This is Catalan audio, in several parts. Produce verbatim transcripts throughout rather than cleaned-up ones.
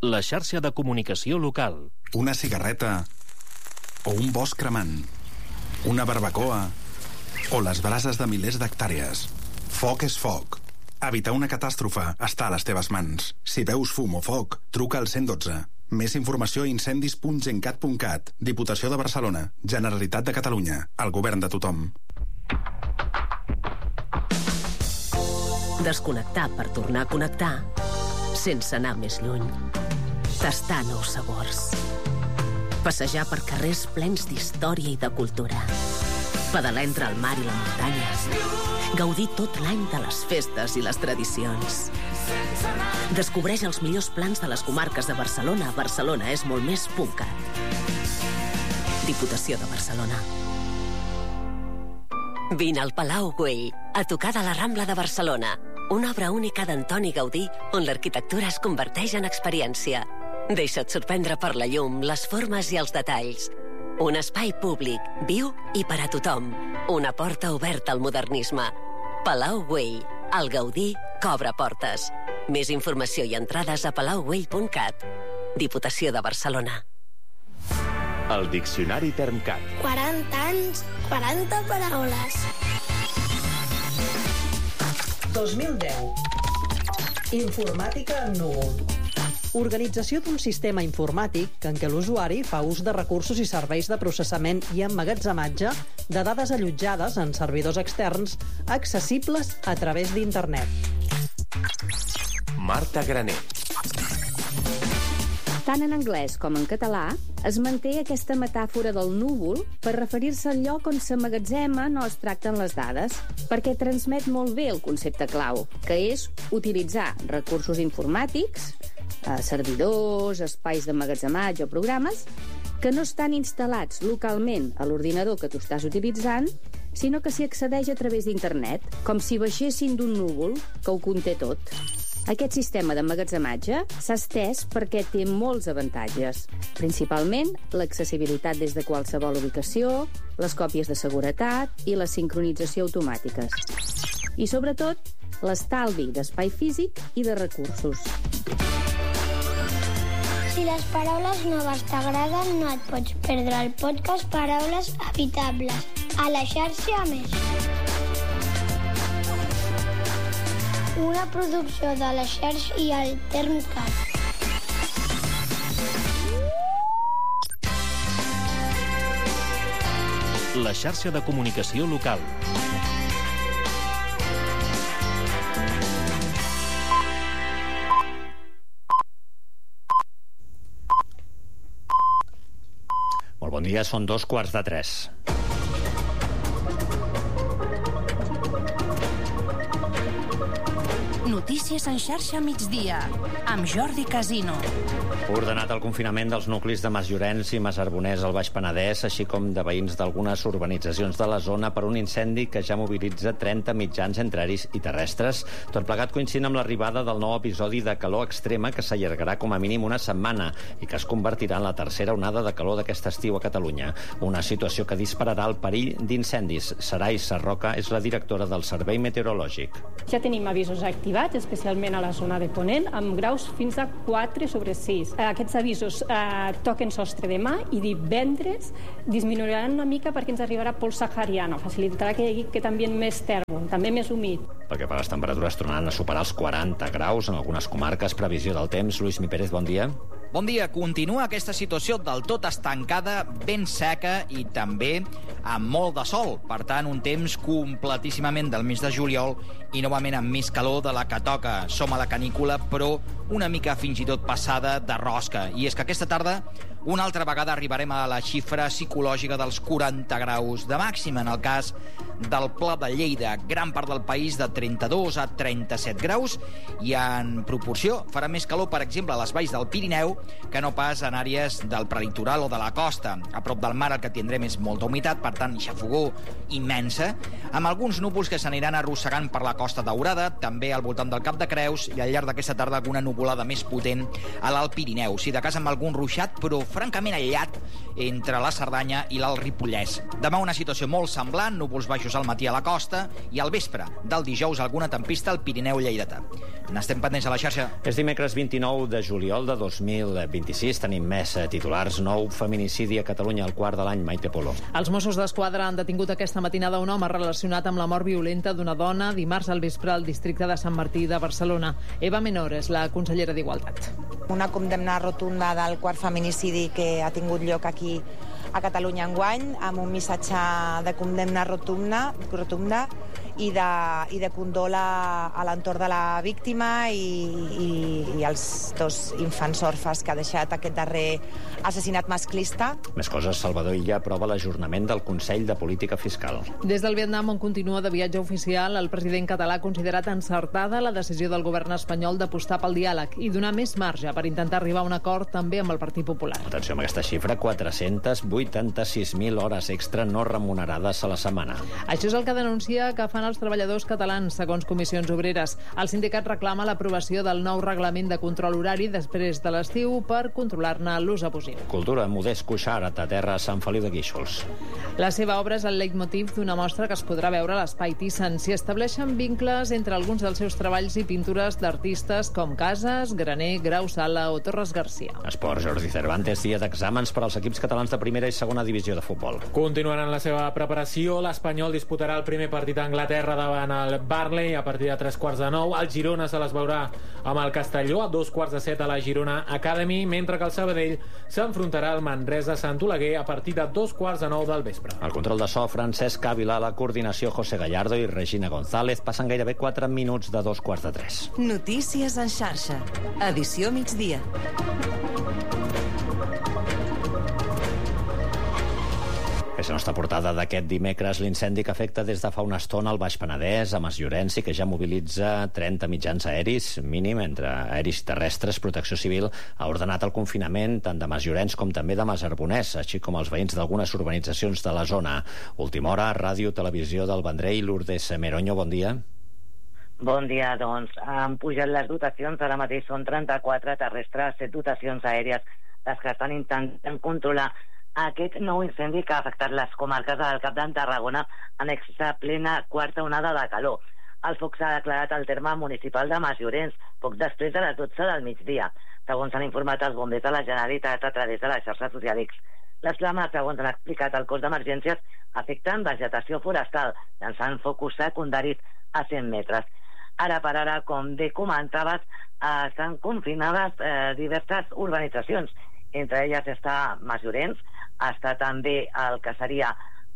La xarxa de comunicació local. Una cigarreta o un bosc cremant. Una barbacoa o les brases de milers d'hectàrees. Foc és foc. Evitar una catàstrofe està a les teves mans. Si veus fum o foc, truca al cent i dotze. Més informació a incendis punt gencat punt cat. Diputació de Barcelona. Generalitat de Catalunya. El govern de tothom. Desconnectar per tornar a connectar sense anar més lluny. Tastar nous sabors. Passejar per carrers plens d'història i de cultura. Pedalar entre el mar i la muntanya. Gaudir tot l'any de les festes i les tradicions. Descobreix els millors plans de les comarques de Barcelona a Barcelona és molt més punt cat. Diputació de Barcelona. Vine al Palau Güell, a tocar de la Rambla de Barcelona. Una obra única d'Antoni Gaudí on l'arquitectura es converteix en experiència. Deixa't sorprendre per la llum, les formes i els detalls. Un espai públic, viu i per a tothom. Una porta oberta al modernisme. Palau Güell, el Gaudí que obre portes. Més informació i entrades a palau güell punt cat. Diputació de Barcelona. El Diccionari Termcat. quaranta anys, quaranta paraules. dos mil deu. Informàtica en núvol. Organització d'un sistema informàtic en què l'usuari fa ús de recursos i serveis de processament i emmagatzematge de dades allotjades en servidors externs accessibles a través d'internet. Marta Graner. Tant en anglès com en català es manté aquesta metàfora del núvol per referir-se al lloc on s'emmagatzema o es tracten les dades, perquè transmet molt bé el concepte clau, que és utilitzar recursos informàtics, eh, servidors, espais d'emmagatzematge o programes, que no estan instal·lats localment a l'ordinador que tu estàs utilitzant, sinó que s'hi accedeix a través d'internet, com si baixessin d'un núvol que ho conté tot. Aquest sistema d'emmagatzematge s'ha estès perquè té molts avantatges, principalment l'accessibilitat des de qualsevol ubicació, les còpies de seguretat i la sincronització automàtiques. I, sobretot, l'estalvi d'espai físic i de recursos. Si les paraules noves t'agraden, no et pots perdre el podcast Paraules Habitables a la xarxa Més. Una producció de la xarxa i el Termcat. La xarxa de comunicació local. Molt bon dia, són dos quarts de tres. Notícies en xarxa migdia, amb Jordi Casino. Ordenat el confinament dels nuclis de Masllorenç i Masarbonès al Baix Penedès, així com de veïns d'algunes urbanitzacions de la zona per un incendi que ja mobilitza trenta mitjans entre aeris i terrestres. Tot plegat coincidint amb l'arribada del nou episodi de calor extrema que s'allargarà com a mínim una setmana i que es convertirà en la tercera onada de calor d'aquest estiu a Catalunya. Una situació que dispararà el perill d'incendis. Sarai Sarroca és la directora del Servei Meteorològic. Ja tenim avisos activats, especialment a la zona de Ponent, amb graus fins a quatre sobre sis. Aquests avisos eh, toquen sostre demà i divendres disminuiran una mica perquè ens arribarà pols sahariana, facilitarà que hi hagi que també més tèrmol, també més humit. Perquè per les temperatures tornaran a superar els quaranta graus en algunes comarques. Previsió del temps. Lluís Mi Pérez, bon dia. Bon dia. Continua aquesta situació del tot estancada, ben seca i també amb molt de sol. Per tant, un temps completíssimament del mes de juliol i novament amb més calor de la que toca. Som a la canícula, però una mica fins i tot passada de rosca. I és que aquesta tarda una altra vegada arribarem a la xifra psicològica dels quaranta graus de màxima. En el cas del Pla de Lleida, gran part del país de trenta-dos a trenta-set graus, i en proporció farà més calor, per exemple, a les valls del Pirineu que no pas en àrees del prelitoral o de la costa. A prop del mar el que tindrem és molta humitat, per tant, xafogor immensa, amb alguns núvols que s'aniran arrossegant per la Costa Daurada, també al voltant del Cap de Creus, i al llarg d'aquesta tarda alguna nuvolada més potent a l'Alt Pirineu. Sí, de cas amb algun ruixat, però francament aïllat entre la Cerdanya i l'Alt Ripollès. Demà una situació molt semblant, núvols baixos al matí a la costa i al vespre del dijous alguna tempesta al Pirineu lleidatà. N'estem pendents a la xarxa. És dimecres vint-i-nou de juliol de dos mil vint-i-sis. Tenim més titulars. Nou feminicidi a Catalunya al quart de l'any. Maite Polo. Els Mossos d'Esquadra han detingut aquesta matinada un home relacionat amb la mort violenta d'una dona dimarts al vespre al districte de Sant Martí de Barcelona. Eva Menor és la consellera d'Igualtat. Una condemna rotunda del quart feminicidi que ha tingut lloc aquí a Catalunya enguany, amb un missatge de condemna rotunda, rotunda i de, i de condol a, a l'entorn de la víctima i, i, i els dos infants orfes que ha deixat aquest darrer assassinat masclista. Més coses. Salvador Illa aprova l'ajornament del Consell de Política Fiscal. Des del Vietnam, on continua de viatge oficial, el president català ha considerat encertada la decisió del govern espanyol d'apostar pel diàleg i donar més marge per intentar arribar a un acord també amb el Partit Popular. Atenció amb aquesta xifra, quatre-cents vuitanta-sis mil hores extra no remunerades a la setmana. Això és el que denuncia que fan els treballadors catalans, segons Comissions Obreres. El sindicat reclama l'aprovació del nou reglament de control horari després de l'estiu per controlar-ne l'ús abusiu. Cultura. Modest Cuixart a terra a Sant Feliu de Guíxols. La seva obra és el leitmotiv d'una mostra que es podrà veure a l'Espai Thyssen. S'hi estableixen vincles entre alguns dels seus treballs i pintures d'artistes com Casas, Graner, Grau Sala o Torres Garcia. Esport. Jordi Cervantes. Dia d'exàmens per als equips catalans de primera i segona divisió de futbol. Continuaran la seva preparació. L'Espanyol disputarà el primer partit a Anglaterra davant el Burnley a partir de tres quarts de nou. El Girona se les veurà amb el Castelló a dos quarts de set a la Girona Academy, mentre que el Sabadell s'enfrontarà al Manresa Sant Oleguer a partir de dos quarts de nou del vespre. El control de so, Francesc Ávila, la coordinació, José Gallardo i Regina González. Passen gairebé quatre minuts de dos quarts de tres. Notícies en xarxa. Edició migdia. És la nostra portada d'aquest dimecres, l'incendi que afecta des de fa una estona al Baix Penedès, a Masllorenç, i que ja mobilitza trenta mitjans aeris, mínim, entre aeris i terrestres. Protecció Civil ha ordenat el confinament tant de Masllorenç com també de Masarbonès, així com els veïns d'algunes urbanitzacions de la zona. Última hora, Ràdio Televisió del Vendrell. Lourdes Meroño, bon dia. Bon dia, doncs. Han pujat les dotacions, ara mateix són trenta-quatre terrestres, set dotacions aèries, les que estan intentant controlar aquest nou incendi que ha afectat les comarques del Cap d'en Tarragona en aquesta plena quarta onada de calor. El foc s'ha declarat al terme municipal de Masllorenç poc després de les dotze del migdia, segons han informat els bombers de la Generalitat a través de la xarxa social X. Les flames, segons han explicat el cos d'emergències, afecten vegetació forestal, llançant focus secundaris a cent metres. Ara per ara, com bé comentaves, eh, estan confinades eh, diverses urbanitzacions. Entre elles està Masllorenç, està també el que seria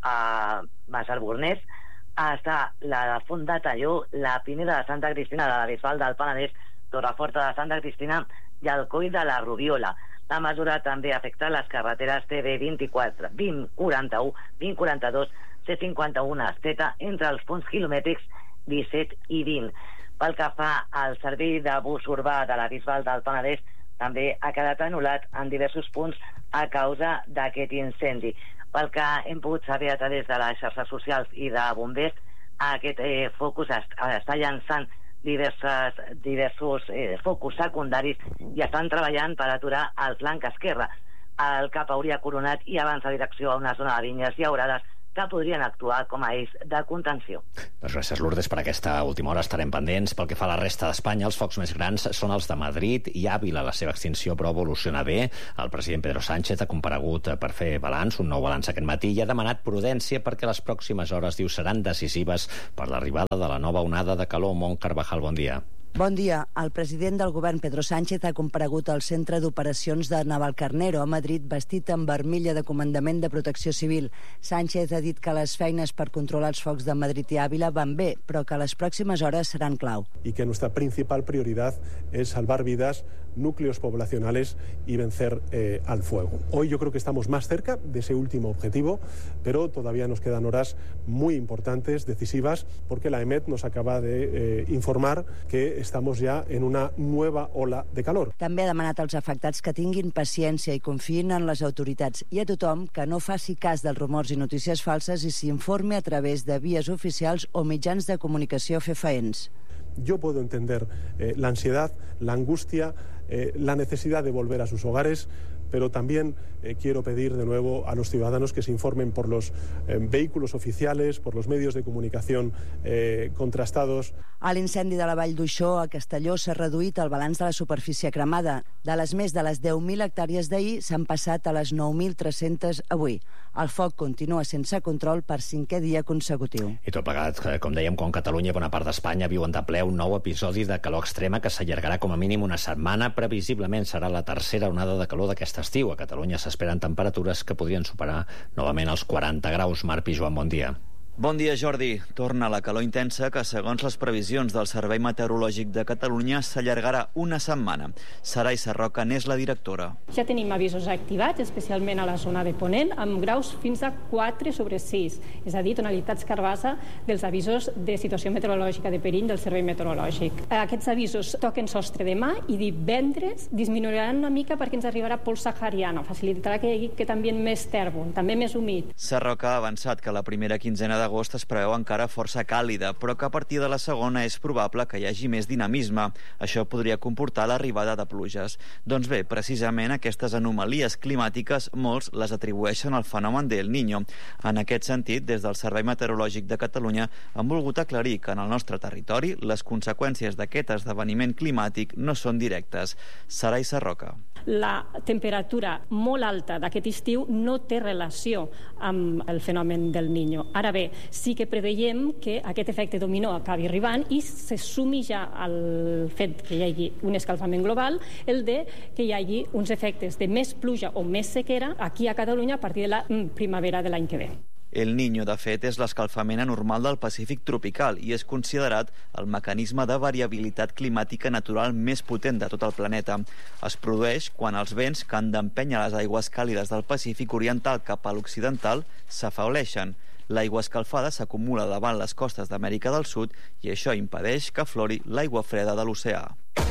eh, Masarbonès, està la de Font de Talló, la Pineda de Santa Cristina, de la Bisbal del Penedès, Torreforta de Santa Cristina i el Coll de la Rubiola. La mesura també afecta les carreteres T B vint-i-quatre, vint quaranta-u, vint quaranta-dos, C cinquanta-u, Z, entre els punts quilomètrics disset i vint. Pel que fa al servei de bus urbà de la Bisbal del Penedès, també ha quedat anul·lat en diversos punts a causa d'aquest incendi. Pel que hem pogut saber a través de les xarxes socials i de bombers, aquest eh, focus est està llançant diverses, diversos eh, focus secundaris i estan treballant per aturar el flanc esquerre. El cap hauria coronat i avança en direcció a una zona de vinyes llaurades que podrien actuar com a eix de contenció. Doncs gràcies, Lourdes. Per aquesta última hora estarem pendents. Pel que fa a la resta d'Espanya, els focs més grans són els de Madrid i Àvila. La seva extinció, però, evoluciona bé. El president Pedro Sánchez ha comparegut per fer balanç, un nou balanç aquest matí, i ha demanat prudència perquè les pròximes hores, diu, seran decisives per l'arribada de la nova onada de calor. Mont Carvajal, bon dia. Bon dia. El president del govern, Pedro Sánchez, ha comparegut al centre d'operacions de Navalcarnero a Madrid vestit amb armilla de comandament de Protecció Civil. Sánchez ha dit que les feines per controlar els focs de Madrid i Ávila van bé, però que les pròximes hores seran clau. Y que nuestra principal prioridad es salvar vidas, núcleos poblacionales y vencer eh, al fuego. Hoy yo creo que estamos más cerca de ese último objetivo, pero todavía nos quedan horas muy importantes, decisivas, porque la EMET nos acaba de eh, informar que estamos ya en una nueva ola de calor. També ha demanat als afectats que tinguin paciència i confiïn en les autoritats i a tothom que no faci cas dels rumors i notícies falses i s'informi a través de vies oficials o mitjans de comunicació fefaents. Yo puedo entender eh, la ansiedad, la angustia, eh, la necesidad de volver a sus hogares, pero también eh, quiero pedir de nuevo a los ciudadanos que se informen por los eh, vehículos oficiales, por los medios de comunicación eh, contrastados. A l'incendi de la Vall d'Uixó, a Castelló, s'ha reduït el balanç de la superfície cremada. De les més de les deu mil hectàrees d'ahir s'han passat a les nou mil tres-centes avui. El foc continua sense control per cinquè dia consecutiu. I tot plegat, com dèiem, com Catalunya i bona part d'Espanya viuen de ple un nou episodi de calor extrema que s'allargarà com a mínim una setmana. Previsiblement serà la tercera onada de calor d'aquest estiu. A Catalunya s'esperen temperatures que podrien superar novament els quaranta graus. Marc i Joan, bon dia. Bon dia, Jordi. Torna la calor intensa que, segons les previsions del Servei Meteorològic de Catalunya, s'allargarà una setmana. Sarai Sarroca n'és la directora. Ja tenim avisos activats, especialment a la zona de Ponent, amb graus fins a quatre sobre sis, és a dir, tonalitats carbassa dels avisos de situació meteorològica de perill del Servei Meteorològic. Aquests avisos toquen sostre demà i divendres disminuiran una mica perquè ens arribarà pols sahariana, facilitarà que hi hagi aquest ambient més tèrbol, també més humit. Sarroca ha avançat que la primera quinzena de agost es preveu encara força càlida, però que a partir de la segona és probable que hi hagi més dinamisme. Això podria comportar l'arribada de pluges. Doncs bé, precisament aquestes anomalies climàtiques molts les atribueixen al fenomen del Niño. En aquest sentit, des del Servei Meteorològic de Catalunya han volgut aclarir que en el nostre territori les conseqüències d'aquest esdeveniment climàtic no són directes. Sarai Sarroca. La temperatura molt alta d'aquest estiu no té relació amb el fenomen del Niño. Ara bé, sí que preveiem que aquest efecte dominó acabi arribant i se sumi ja al fet que hi hagi un escalfament global, el de que hi hagi uns efectes de més pluja o més sequera aquí a Catalunya a partir de la primavera de l'any que ve. El Niño, de fet, és l'escalfament anormal del Pacífic tropical i és considerat el mecanisme de variabilitat climàtica natural més potent de tot el planeta. Es produeix quan els vents que han d'empènyer les aigües càlides del Pacífic oriental cap a l'occidental s'afaoleixen. L'aigua escalfada s'acumula davant les costes d'Amèrica del Sud i això impedeix que aflori l'aigua freda de l'oceà.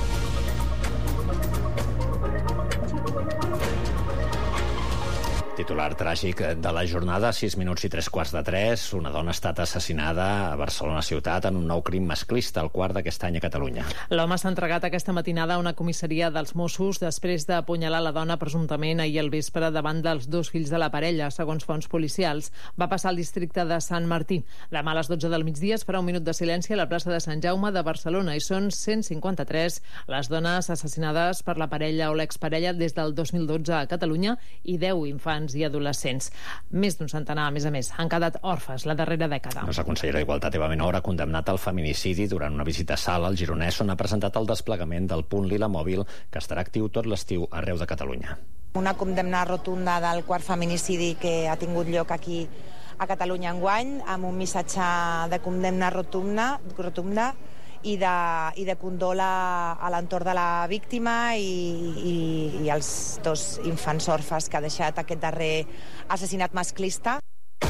Titular tràgic de la jornada, sis minuts i tres quarts de tres. Una dona ha estat assassinada a Barcelona ciutat en un nou crim masclista, el quart d'aquest any a Catalunya. L'home s'ha entregat aquesta matinada a una comissaria dels Mossos després d'apunyalar la dona presumptament ahir al vespre davant dels dos fills de la parella, segons fonts policials. Va passar al districte de Sant Martí. Demà a les dotze del migdia es farà un minut de silenci a la plaça de Sant Jaume de Barcelona i són cent cinquanta-tres les dones assassinades per la parella o l'exparella des del dos mil dotze a Catalunya i deu infants i adolescents. Més d'un centenar, a més a més, han quedat orfes la darrera dècada. Doncs la consellera d'Igualtat, Eva Menor, ha condemnat el feminicidi durant una visita a Sala, al Gironès, on ha presentat el desplegament del punt Lila Mòbil, que estarà actiu tot l'estiu arreu de Catalunya. Una condemna rotunda del quart feminicidi que ha tingut lloc aquí a Catalunya enguany, amb un missatge de condemna rotunda, rotunda i de, i de condol a, a l'entorn de la víctima i, i, i els dos infants orfes que ha deixat aquest darrer assassinat masclista.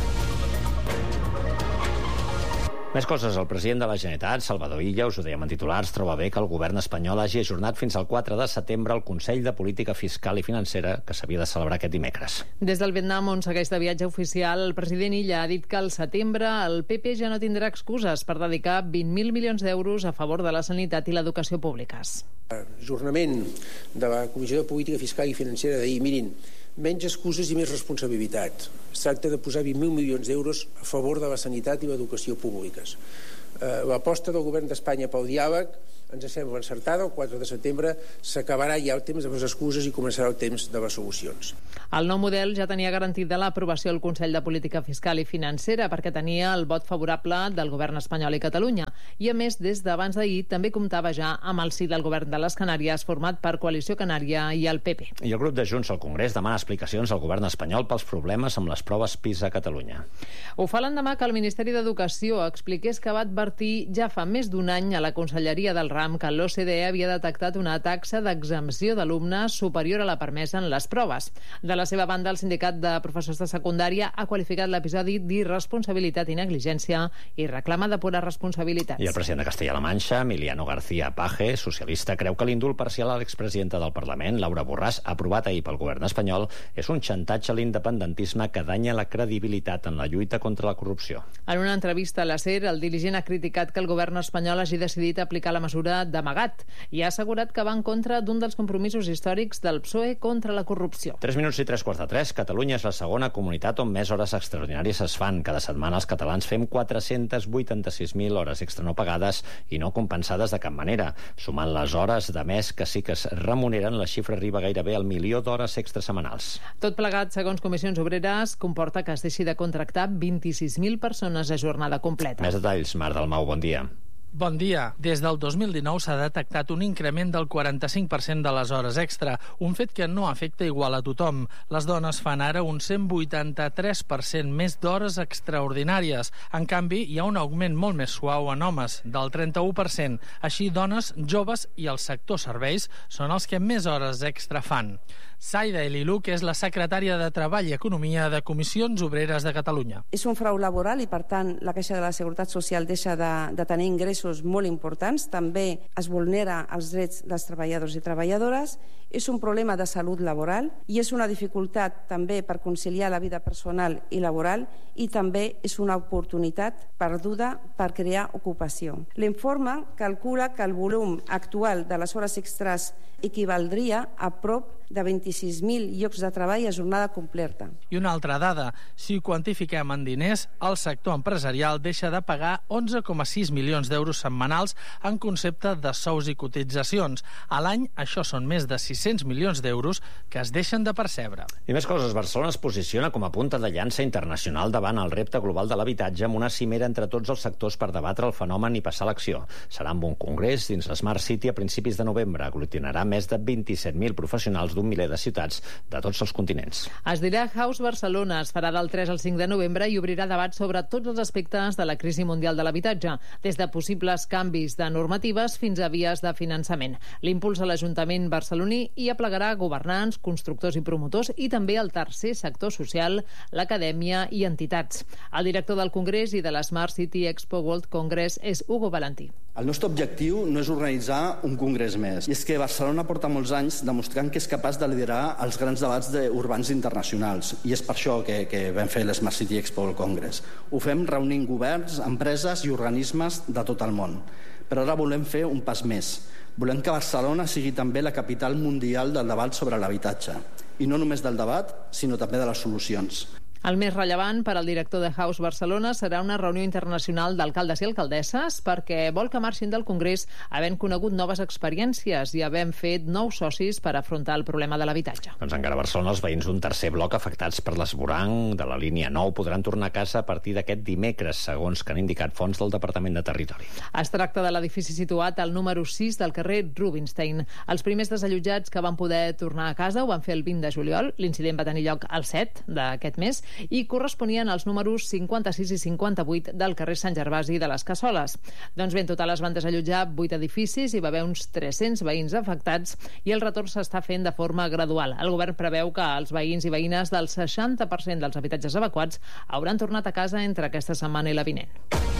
Més coses. El president de la Generalitat, Salvador Illa, us ho dèiem en titulars, troba bé que el govern espanyol hagi ajornat fins al quatre de setembre el Consell de Política Fiscal i Financera que s'havia de celebrar aquest dimecres. Des del Vietnam, on segueix de viatge oficial, el president Illa ha dit que al setembre el P P ja no tindrà excuses per dedicar vint mil milions d'euros a favor de la sanitat i l'educació públiques. Ajornament de la Comissió de Política Fiscal i Financera d'ahir, mirin, menys excuses i més responsabilitat. Es tracta de posar vint mil milions d'euros a favor de la sanitat i l'educació públiques. Eh, l'aposta del govern d'Espanya pel diàleg ens sembla encertada. El quatre de setembre s'acabarà ja el temps de les excuses i començarà el temps de les solucions. El nou model ja tenia garantida l'aprovació al Consell de Política Fiscal i Financera perquè tenia el vot favorable del govern espanyol i Catalunya. I a més, des d'abans d'ahir també comptava ja amb el sí del govern de les Canàries format per Coalició Canària i el P P. I el grup de Junts al Congrés demana explicacions al govern espanyol pels problemes amb les proves PISA a Catalunya. Ho fa l'endemà que el Ministeri d'Educació expliqués que va advertir ja fa més d'un any a la Conselleria del RAM que l'O C D E havia detectat una taxa d'exempció d'alumnes superior a la permesa en les proves. De la seva banda, el sindicat de professors de secundària ha qualificat l'episodi d'irresponsabilitat i negligència i reclama depurar responsabilitats. I el president de Castella-La Manxa, Emiliano García Paje, socialista, creu que l'indult parcial a l'expresidenta del Parlament, Laura Borràs, aprovat ahir pel govern espanyol, és un xantatge a l'independentisme que danya la credibilitat en la lluita contra la corrupció. En una entrevista a la SER, el dirigent ha criticat que el govern espanyol hagi decidit aplicar la mesura candidatura d'amagat i ha assegurat que va en contra d'un dels compromisos històrics del P S O E contra la corrupció. Tres minuts i tres quarts de tres. Catalunya és la segona comunitat on més hores extraordinàries es fan. Cada setmana els catalans fem quatre-cents vuitanta-sis mil hores extra no pagades i no compensades de cap manera. Sumant les hores de mes que sí que es remuneren, la xifra arriba gairebé al milió d'hores extra setmanals. Tot plegat, segons Comissions Obreres, comporta que es deixi de contractar vint-i-sis mil persones a jornada completa. Més detalls, Marc Dalmau, bon dia. Bon dia. Des del dos mil dinou s'ha detectat un increment del quaranta-cinc per cent de les hores extra, un fet que no afecta igual a tothom. Les dones fan ara un cent vuitanta-tres per cent més d'hores extraordinàries. En canvi, hi ha un augment molt més suau en homes, del trenta-u per cent. Així, dones, joves i el sector serveis són els que més hores extra fan. Saida Elilú, que és la secretària de Treball i Economia de Comissions Obreres de Catalunya. És un frau laboral i, per tant, la Caixa de la Seguretat Social deixa de, de tenir ingressos molt importants. També es vulnera els drets dels treballadors i treballadores. És un problema de salut laboral i és una dificultat també per conciliar la vida personal i laboral i també és una oportunitat perduda per crear ocupació. L'informe calcula que el volum actual de les hores extras equivaldria a prop de vint-i-sis mil llocs de treball a jornada completa. I una altra dada, si ho quantifiquem en diners, el sector empresarial deixa de pagar onze coma sis milions d'euros setmanals en concepte de sous i cotitzacions. A l'any, això són més de sis-cents milions d'euros que es deixen de percebre. I més coses, Barcelona es posiciona com a punta de llança internacional davant el repte global de l'habitatge amb una cimera entre tots els sectors per debatre el fenomen i passar a l'acció. Serà amb un congrés dins l'Smart City a principis de novembre. Aglutinarà més de vint-i-set mil professionals d'un miler de ciutats de tots els continents. Es dirà House Barcelona, es farà del tres al cinc de novembre i obrirà debat sobre tots els aspectes de la crisi mundial de l'habitatge, des de possibles canvis de normatives fins a vies de finançament. L'impuls a l'Ajuntament barceloní hi aplegarà governants, constructors i promotors i també el tercer sector social, l'acadèmia i entitats. El director del Congrés i de la Smart City Expo World Congress és Hugo Valentí. El nostre objectiu no és organitzar un congrés més, i és que Barcelona porta molts anys demostrant que és capaç de liderar els grans debats urbans internacionals, i és per això que, que vam fer l'Smart City Expo World Congress. Ho fem reunint governs, empreses i organismes de tot el món. Però ara volem fer un pas més. Volem que Barcelona sigui també la capital mundial del debat sobre l'habitatge. I no només del debat, sinó també de les solucions. El més rellevant per al director de House Barcelona serà una reunió internacional d'alcaldes i alcaldesses perquè vol que marxin del Congrés havent conegut noves experiències i havent fet nous socis per afrontar el problema de l'habitatge. Doncs encara a Barcelona els veïns d'un tercer bloc afectats per l'esborang de la línia nou podran tornar a casa a partir d'aquest dimecres, segons que han indicat fonts del Departament de Territori. Es tracta de l'edifici situat al número sis del carrer Rubinstein. Els primers desallotjats que van poder tornar a casa ho van fer el vint de juliol. L'incident va tenir lloc el set d'aquest mes i corresponien als números cinquanta-sis i cinquanta-vuit del carrer Sant Gervasi de les Cassoles. Doncs bé, en total es van desallotjar vuit edificis, hi va haver uns tres-cents veïns afectats i el retorn s'està fent de forma gradual. El govern preveu que els veïns i veïnes del seixanta per cent dels habitatges evacuats hauran tornat a casa entre aquesta setmana i la vinent.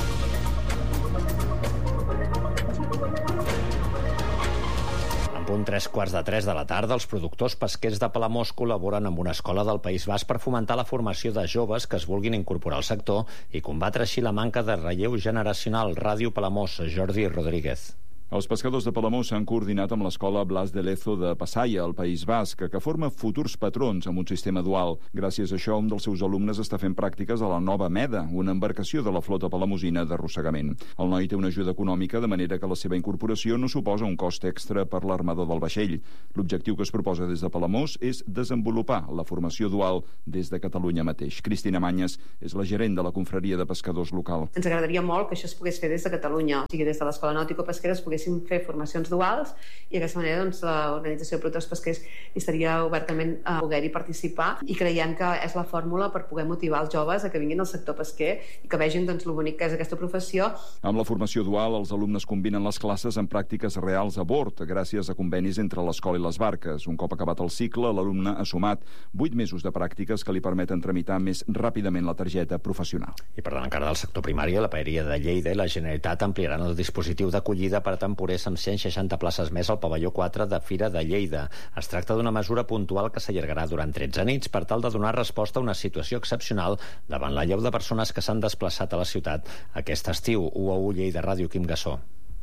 Punt tres quarts de tres de la tarda, els productors pesquers de Palamós col·laboren amb una escola del País Basc per fomentar la formació de joves que es vulguin incorporar al sector i combatre així la manca de relleu generacional. Ràdio Palamós, Jordi Rodríguez. Els pescadors de Palamós s'han coordinat amb l'escola Blas de Lezo de Passaia, al País Basc, que forma futurs patrons amb un sistema dual. Gràcies a això, un dels seus alumnes està fent pràctiques a la Nova Meda, una embarcació de la flota palamosina d'arrossegament. El noi té una ajuda econòmica, de manera que la seva incorporació no suposa un cost extra per l'armador del vaixell. L'objectiu que es proposa des de Palamós és desenvolupar la formació dual des de Catalunya mateix. Cristina Manyes és la gerent de la confraria de pescadors local. Ens agradaria molt que això es pogués fer des de Catalunya, o sigui, des de l'Escola Nàutico-Pesquera es pogués fer formacions duals i d'aquesta manera doncs, l'Organització de Productors Pesquers estaria obertament a poder-hi participar i creiem que és la fórmula per poder motivar els joves a que vinguin al sector pesquer i que vegin doncs, lo bonic que és aquesta professió. Amb la formació dual, els alumnes combinen les classes amb pràctiques reals a bord, gràcies a convenis entre l'escola i les barques. Un cop acabat el cicle, l'alumne ha sumat vuit mesos de pràctiques que li permeten tramitar més ràpidament la targeta professional. I per tant, encara del sector primari, la Paeria de Lleida i la Generalitat ampliaran el dispositiu d'acollida per a temporers amb cent seixanta places més al pavelló quatre de Fira de Lleida. Es tracta d'una mesura puntual que s'allargarà durant tretze nits per tal de donar resposta a una situació excepcional davant la llau de persones que s'han desplaçat a la ciutat aquest estiu. U a U Lleida Ràdio, Quim Gassó.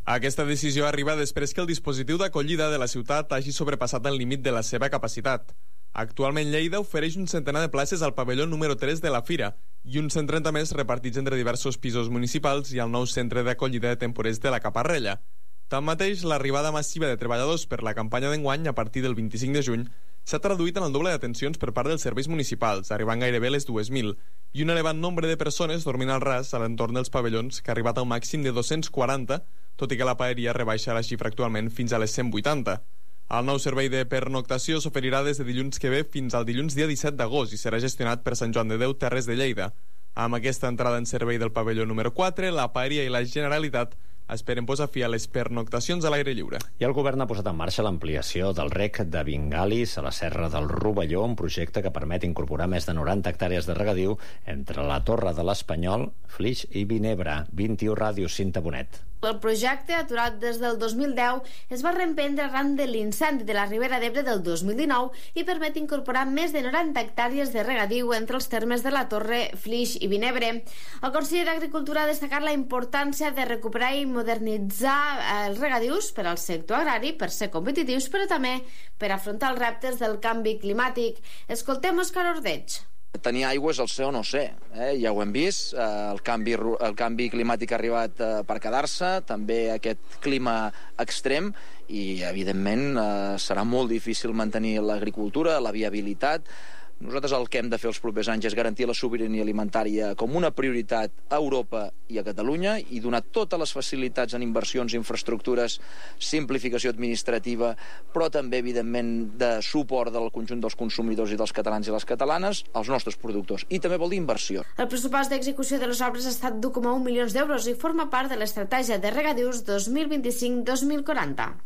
Aquesta decisió arriba després que el dispositiu d'acollida de la ciutat hagi sobrepassat el límit de la seva capacitat. Actualment Lleida ofereix un centenar de places al pavelló número tres de la Fira i uns cent trenta més repartits entre diversos pisos municipals i el nou centre d'acollida de temporers de la Caparrella. Tanmateix, l'arribada massiva de treballadors per la campanya d'enguany a partir del vint-i-cinc de juny s'ha traduït en el doble d'atencions per part dels serveis municipals, arribant gairebé a les dues mil, i un elevat nombre de persones dormint al ras a l'entorn dels pavellons, que ha arribat a un màxim de dos-cents quaranta, tot i que la paeria rebaixa la xifra actualment fins a les cent vuitanta. El nou servei de pernoctació s'oferirà des de dilluns que ve fins al dilluns dia disset d'agost i serà gestionat per Sant Joan de Déu Terres de Lleida. Amb aquesta entrada en servei del pavelló número quatre, la paeria i la Generalitat esperen posar fi a les pernoctacions a l'aire lliure. I el govern ha posat en marxa l'ampliació del rec de Vingalis a la Serra del Rovelló, un projecte que permet incorporar més de noranta hectàrees de regadiu entre la Torre de l'Espanyol, Flix i Vinebre. vint-i-u Ràdio, Cinta Bonet. El projecte, aturat des del dos mil deu, es va reemprendre arran de l'incendi de la Ribera d'Ebre del dos mil dinou i permet incorporar més de noranta hectàrees de regadiu entre els termes de la Torre, Flix i Vinebre. El conseller d'Agricultura ha destacat la importància de recuperar i modernitzar els regadius per al sector agrari per ser competitius, però també per afrontar els reptes del canvi climàtic. Escoltem Òscar Ordeig. Tenir aigua és el ser o no ser, eh? Ja ho hem vist, eh, el, canvi, el canvi climàtic ha arribat eh, per quedar-se, també aquest clima extrem, i evidentment eh, serà molt difícil mantenir l'agricultura, la viabilitat. Nosaltres el que hem de fer els propers anys és garantir la sobirania alimentària com una prioritat a Europa i a Catalunya i donar totes les facilitats en inversions, infraestructures, simplificació administrativa, però també, evidentment, de suport del conjunt dels consumidors i dels catalans i les catalanes als nostres productors. I també vol dir inversió. El pressupost d'execució de les obres ha estat d'u coma un milions d'euros i forma part de l'estratègia de regadius dos mil vint-i-cinc dos mil quaranta.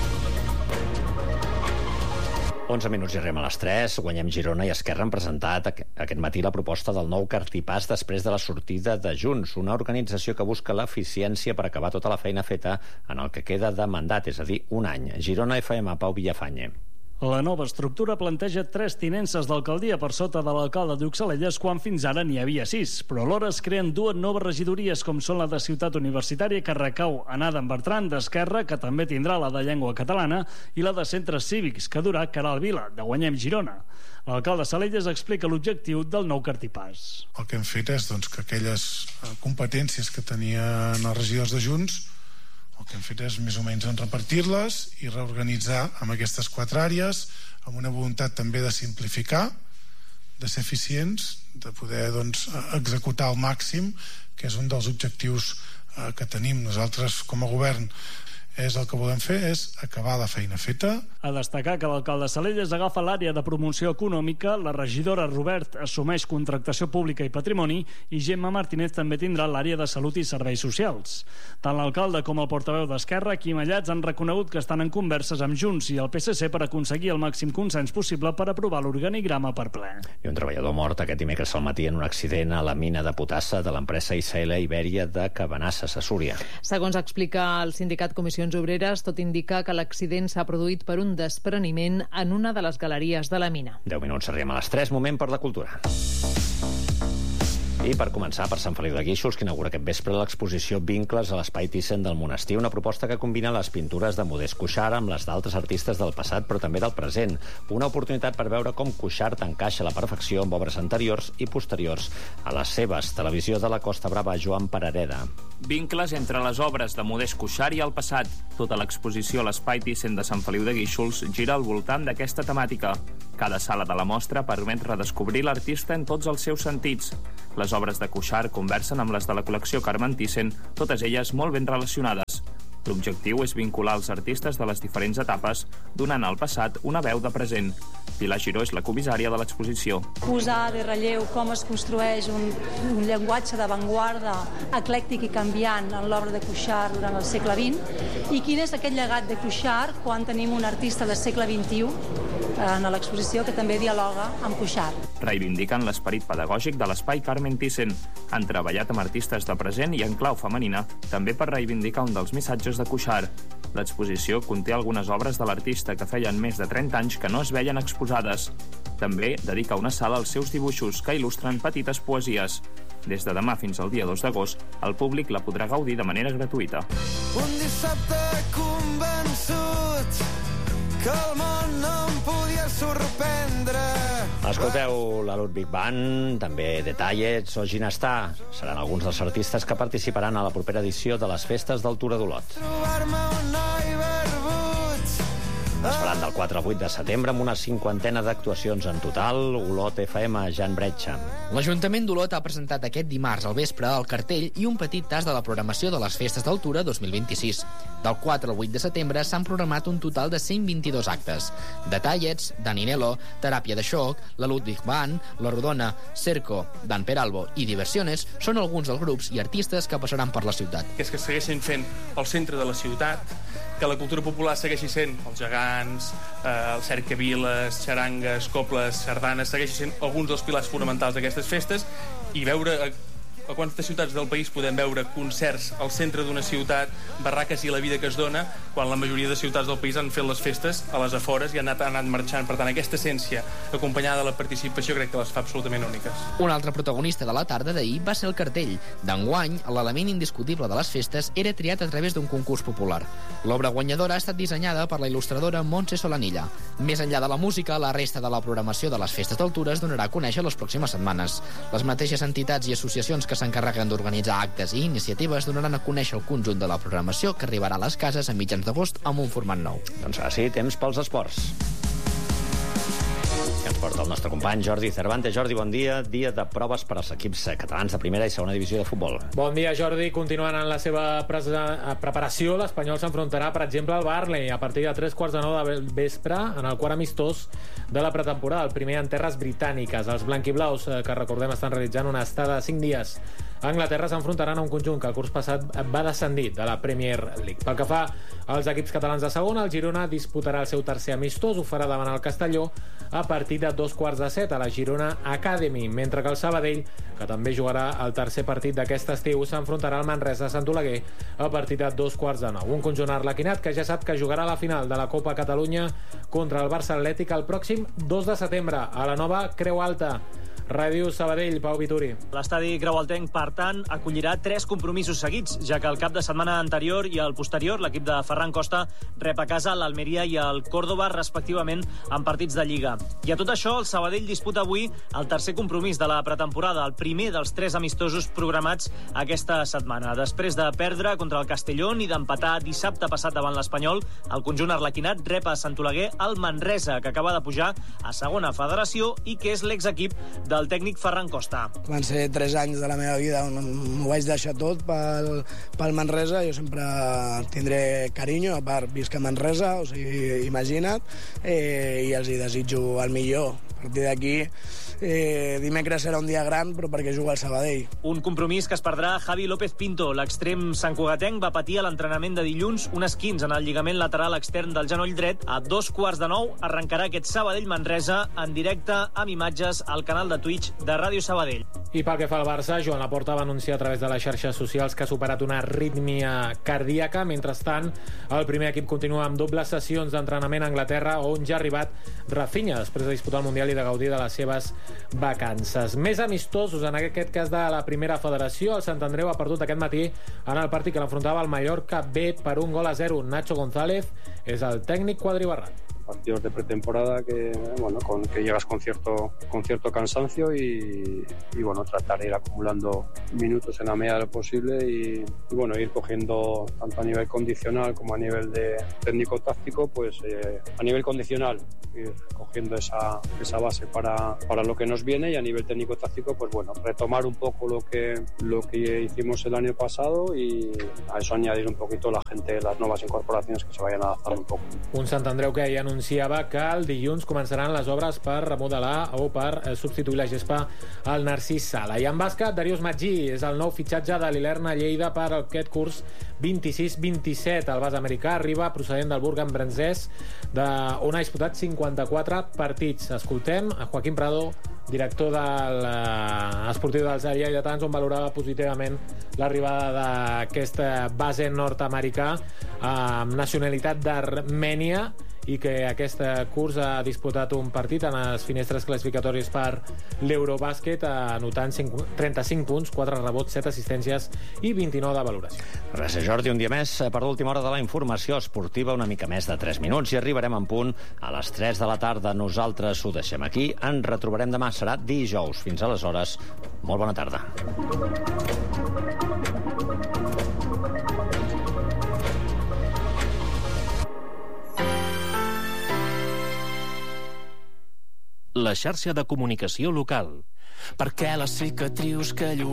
onze minuts i arribem a les tres. Guanyem Girona i Esquerra han presentat aquest matí la proposta del nou cartipàs després de la sortida de Junts, una organització que busca l'eficiència per acabar tota la feina feta en el que queda de mandat, és a dir, un any. Girona, F M, Pau Villafañe. La nova estructura planteja tres tinences d'alcaldia per sota de l'alcalde d'Uxellelles, quan fins ara n'hi havia sis, però alhora es creen dues noves regidories, com són la de Ciutat Universitària, que recau en Adam Bertran, d'Esquerra, que també tindrà la de Llengua Catalana, i la de Centres Cívics, que durà Caral Vila, de Guanyem Girona. L'alcalde Salelles explica l'objectiu del nou cartipàs. El que hem fet és doncs, que aquelles competències que tenien els regidors de Junts, el que hem fet és més o menys repartir-les i reorganitzar amb aquestes quatre àrees, amb una voluntat també de simplificar, de ser eficients, de poder doncs, executar al màxim, que és un dels objectius eh, que tenim nosaltres com a govern. És el que volem fer és acabar la feina feta. A destacar que l'alcalde Salelles agafa l'àrea de promoció econòmica, la regidora Robert assumeix contractació pública i patrimoni i Gemma Martínez també tindrà l'àrea de salut i serveis socials. Tant l'alcalde com el portaveu d'Esquerra, Quim Allats, han reconegut que estan en converses amb Junts i el P S C per aconseguir el màxim consens possible per aprovar l'organigrama per ple. I un treballador mort aquest dimecres al matí en un accident a la mina de potassa de l'empresa I C L Ibèria de Cabanasses, a Súria. Segons explica el sindicat Comissions Obreres, tot indica que l'accident s'ha produït per un despreniment en una de les galeries de la mina. deu minuts, arribem a les tres, moment per la cultura. I per començar, per Sant Feliu de Guíxols, que inaugura aquest vespre l'exposició Vincles a l'Espai Thyssen del Monestir, una proposta que combina les pintures de Modest Cuixart amb les d'altres artistes del passat, però també del present. Una oportunitat per veure com Cuixart encaixa a la perfecció amb obres anteriors i posteriors a les seves. Televisió de la Costa Brava, Joan Parareda. Vincles entre les obres de Modest Cuixart i el passat. Tota l'exposició a l'Espai Thyssen de Sant Feliu de Guíxols gira al voltant d'aquesta temàtica. Cada sala de la mostra permet redescobrir l'artista en tots els seus sentits. Les obres de Cuixart conversen amb les de la col·lecció Carmen Thyssen, totes elles molt ben relacionades. L'objectiu és vincular els artistes de les diferents etapes, donant al passat una veu de present. Pilar Giró és la comissària de l'exposició. Posar de relleu com es construeix un, un llenguatge d'avantguarda eclèctic i canviant en l'obra de Cuixart durant el segle vint i quin és aquest llegat de Cuixart quan tenim un artista del segle vint-i-u en l'exposició que també dialoga amb Cuixart. Reivindiquen l'esperit pedagògic de l'espai Carmen Thyssen. Han treballat amb artistes de present i en clau femenina, també per reivindicar un dels missatges de Cuixart. L'exposició conté algunes obres de l'artista que feien més de trenta anys que no es veien exposades. També dedica una sala als seus dibuixos, que il·lustren petites poesies. Des de demà fins al dia dos d'agost, el públic la podrà gaudir de manera gratuïta. Un dissabte convençut que el món no em podia sorprendre. Escolteu la Ludwig Band, també Detallets o Ginestar. Seran alguns dels artistes que participaran a la propera edició de les festes del Tura d'Olot. Trobar-me un noi barbut. Es faran del quatre al vuit de setembre amb una cinquantena d'actuacions en total. Olot F M, Jan Bretxa. L'Ajuntament d'Olot ha presentat aquest dimarts al vespre el cartell i un petit tas de la programació de les festes del Tura dos mil vint-i-sis. Del quatre al vuit de setembre s'han programat un total de cent vint-i-dos actes. Detallets, Daninelo, Teràpia de Xoc, la Ludwig Band, La Rodona, Cerco, Dan Peralbo i Diversiones són alguns dels grups i artistes que passaran per la ciutat. Que és que segueixin fent el centre de la ciutat, que la cultura popular segueixi sent els gegants, eh, els cercaviles, xarangues, cobles, sardanes, segueixi sent alguns dels pilars fonamentals d'aquestes festes, i veure a, a quantes ciutats del país podem veure concerts al centre d'una ciutat, barraques i la vida que es dona, quan la majoria de ciutats del país han fet les festes a les afores i han anat, han anat marxant. Per tant, aquesta essència, acompanyada de la participació, crec que les fa absolutament úniques. Un altre protagonista de la tarda d'ahir va ser el cartell. D'enguany, l'element indiscutible de les festes era triat a través d'un concurs popular. L'obra guanyadora ha estat dissenyada per la il·lustradora Montse Solanilla. Més enllà de la música, la resta de la programació de les festes d'altura es donarà a conèixer les pròximes setmanes. Les mateixes entitats i associacions que s'encarreguen d'organitzar actes i iniciatives donaran a conèixer el conjunt de la programació que arribarà a les cases a mitjans d'agost amb un format nou. Doncs ara sí, temps pels esports. Que ens porta el nostre company Jordi Cervantes. Jordi, bon dia. Dia de proves per als equips catalans de primera i segona divisió de futbol. Bon dia, Jordi. Continuant en la seva preparació, l'Espanyol s'enfrontarà, per exemple, al Burnley a partir de tres quarts de nou de vespre en el quart amistós de la pretemporada, el primer en terres britàniques. Els blanquiblaus, que recordem estan realitzant una estada de cinc dies a Anglaterra, s'enfrontaran a un conjunt que el curs passat va descendir de la Premier League. Pel que fa als equips catalans de segona, el Girona disputarà el seu tercer amistós, ho farà davant el Castelló a partir de dos quarts de set a la Girona Academy, mentre que el Sabadell, que també jugarà el tercer partit d'aquest estiu, s'enfrontarà al Manresa Sant Oleguer a partir de dos quarts de nou. Un conjunt arlequinat que ja sap que jugarà la final de la Copa Catalunya contra el Barça Atlètic el pròxim dos de setembre a la nova Creu Alta. Ràdio Sabadell, Pau Vituri. L'estadi Creualtenc, per tant, acollirà tres compromisos seguits, ja que el cap de setmana anterior i el posterior, l'equip de Ferran Costa rep a casa l'Almeria i el Córdoba, respectivament, en partits de Lliga. I a tot això, el Sabadell disputa avui el tercer compromís de la pretemporada, el primer dels tres amistosos programats aquesta setmana. Després de perdre contra el Castellón i d'empatar dissabte passat davant l'Espanyol, el conjunt arlequinat rep a Sant Oleguer el Manresa, que acaba de pujar a segona federació i que és l'exequip de del tècnic Ferran Costa. Van ser tres anys de la meva vida on m'ho vaig deixar tot pel, pel Manresa. Jo sempre tindré carinyo, a part visc a Manresa, o sigui, imagina't, eh, i els hi desitjo el millor. A partir d'aquí, eh, dimecres serà un dia gran, però perquè juga al Sabadell. Un compromís que es perdrà Javi López Pinto. L'extrem santcugatenc va patir a l'entrenament de dilluns un esquinç en el lligament lateral extern del genoll dret. A dos quarts de nou arrencarà aquest Sabadell-Manresa en directe amb imatges al canal de Twitch de Ràdio Sabadell. I pel que fa al Barça, Joan Laporta va anunciar a través de les xarxes socials que ha superat una arrítmia cardíaca. Mentrestant, el primer equip continua amb dobles sessions d'entrenament a Anglaterra, on ja ha arribat Rafinha, després de disputar el Mundial i de gaudir de les seves vacances. Més amistosos, en aquest cas de la primera federació. El Sant Andreu ha perdut aquest matí en el partit que l'enfrontava el Mallorca B per un gol a zero. Nacho González és el tècnic quadribarrat. Partidos de pretemporada que, bueno, con que llegas con cierto, con cierto cansancio y, y bueno, tratar de ir acumulando minutos en la medida de lo posible y, y bueno, ir cogiendo tanto a nivel condicional como a nivel de técnico-táctico, pues eh, a nivel condicional ir cogiendo esa, esa base para, para lo que nos viene y a nivel técnico-táctico, pues bueno, retomar un poco lo que, lo que hicimos el año pasado y a eso añadir un poquito la gente, las nuevas incorporaciones que se vayan adaptando un poco. Un Sant Andreu que ja anunciava que el dilluns començaran les obres per remodelar o per substituir la gespa al Narcís Sala. I en bàsquet, Darius Magí és el nou fitxatge de l'Ilerna Lleida per aquest curs vint-i-sis vint-i-set. El base americà arriba procedent del Burgan Brenzés, on ha disputat cinquanta-quatre partits. Escoltem a Joaquín Prado, director de l'esportiu dels lleidatans, on valorava positivament l'arribada d'aquest base nord-americà amb nacionalitat d'Armènia i que aquest curs ha disputat un partit en les finestres classificatòries per l'Eurobàsquet, anotant trenta-cinc punts, quatre rebots, set assistències i vint-i-nou de valoració. Gràcies, Jordi. Un dia més per l'última hora de la informació esportiva, una mica més de tres minuts, i arribarem en punt a les tres de la tarda. Nosaltres ho deixem aquí. Ens retrobarem demà. Serà dijous. Fins aleshores, molt bona tarda. La xarxa de comunicació local. Perquè les cicatrius que lluïm